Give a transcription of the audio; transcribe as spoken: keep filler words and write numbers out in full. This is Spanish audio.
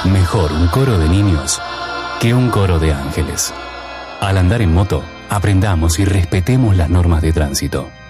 Mejor un coro de niños que un coro de ángeles. Al andar en moto, aprendamos y respetemos las normas de tránsito.